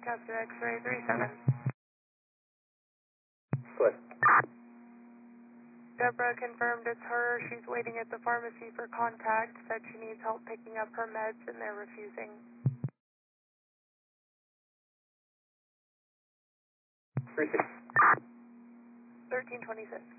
Captain X-ray 37. Split. Deborah confirmed it's her. She's waiting at the pharmacy for contact. Said she needs help picking up her meds and they're refusing. 36. 1326.